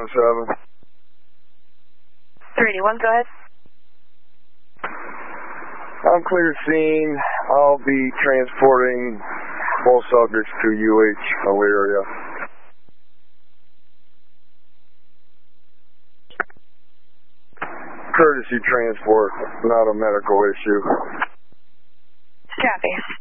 317. 381, go ahead. I'm clear scene. I'll be transporting both subjects to UH area. Courtesy transport, not a medical issue. Copy.